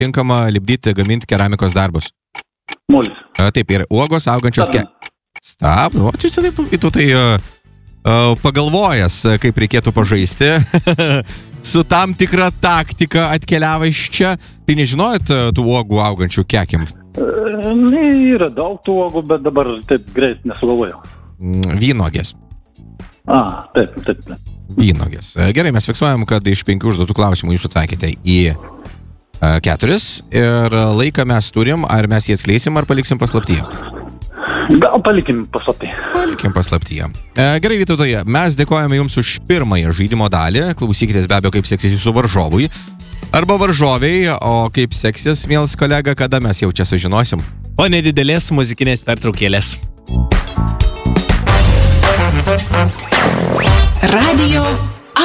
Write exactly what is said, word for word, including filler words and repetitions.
tinkama lipdyti, gaminti keramikos darbus? Molis. Taip, ir uogos augančios ke... Stab, o čia taip, tu tai uh, uh, pagalvojęs, kaip reikėtų pažaisti. Su tam tikra taktika atkeliavo iš čia. Tai nežinojot tų uogų augančių kekim? Ne, yra daug tų uogų, bet dabar taip greit nesugalvojau. Vynogės. A, taip, taip, taip. Vynogės. Gerai, mes fiksuojam, kad iš penkių užduotų klausimų jūs atsakėte į uh, keturis. Ir laiką mes turim, ar mes jį atskleisim, ar paliksim paslaptyje? Gal palikim paslaptyje. Palikim paslaptyje. E, gerai, Vytautoje, mes dėkojame jums už pirmąją žaidimo dalį. Klausykitės be abejo, kaip seksis jūsų varžovui. Arba varžoviai, o kaip seksis, mielas kolega, kada mes jau čia sužinosim? O nedidelės muzikinės pertraukėlės. Radio